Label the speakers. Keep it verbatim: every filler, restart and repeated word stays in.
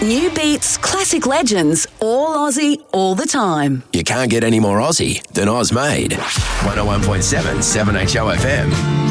Speaker 1: New beats, classic legends, all Aussie, all the time.
Speaker 2: You can't get any more Aussie than Oz Made. one oh one point seven, seven H O F M.